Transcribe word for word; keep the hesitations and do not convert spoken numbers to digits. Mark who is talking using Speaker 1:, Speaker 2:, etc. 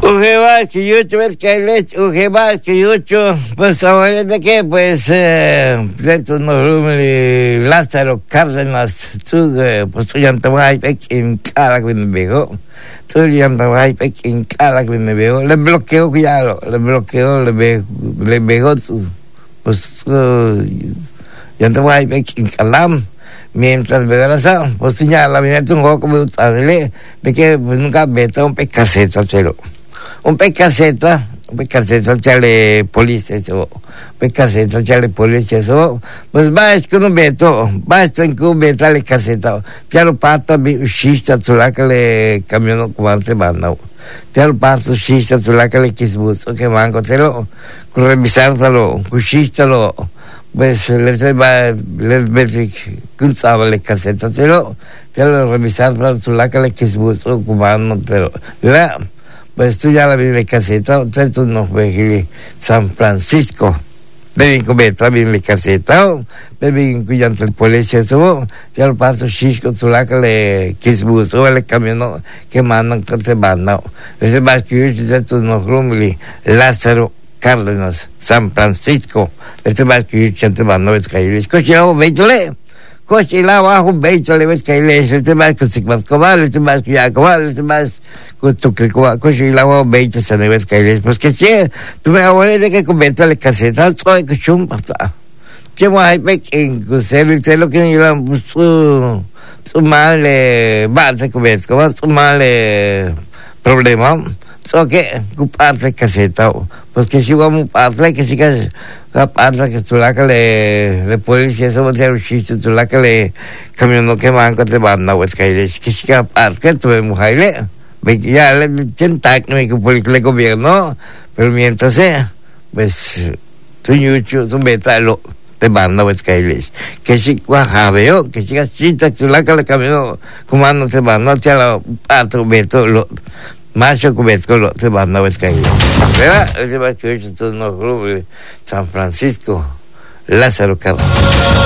Speaker 1: Ujeba, Kiyucho, ves que hay leche, Ujeba, Kiyucho, pues ahora de qué, pues, eh, dentro de Lázaro Cárdenas, tú, pues tú ya te vas a en cara que me veo, tú ya te vas a en cara que me veo, le bloqueo, cuidado, le bloqueo, le veo, le veo, pues, ya te vas a en calam. Mientras me abrazaba, pues ya la vida un juego como de que pues nunca meto un pecaceta, cero. Un pecaceta, un pecaceta, chale policía, eso. Pecaceta, chale policía, eso. Pues va, es que no meto, va, es que no meto le caseta. Piano pata, shista, zulaca le camionó como antes manda. Piano pata, shista, zulaca le quisbuzo, que mango, cero. Revisártelo, cuchístalo. Pues les va, les ve que usaba la caseta, pero pero revisar su laca le que es buzo cubano, pero la pues tú ya la vi la caseta, tú no fue San Francisco. Deben comer también la caseta, deben cuidar el policía, eso, ya lo paso chisco, su laca le que es buzo, le camionó que mandan que te mandan. Ese más que yo, tú no rumli, Lázaro Cárdenas, San Francisco, este más que yo te mando a caer. Coche la veintole, coche la abajo veintole ves caer. Este más que se más cobal, este más que ya cobal, este más que tu que coche la abajo veinte se ves caer. Pues que che, tú me abuelas de que comenta la caseta, soy que chumpa está. Che mo hay pequeño, que se lo que llevan su su mal base comenta, como su mal problema. So que parte caseta, pues que si vamos a parte que si que parte que tú la que le le policía eso va a ser un chiste tú la que le camionó que manco te banda pues que le que si que parte que tú mujer le ya le chenta que me que el gobierno pero mientras sea pues tú yucho tú metalo te banda pues que le que si guajabeo que si que chita tú la que le camionó comando te banda ya la parte meto lo macho cubierto lo te van a ver que ¿verdad? El de San Francisco, Lázaro Cárdenas.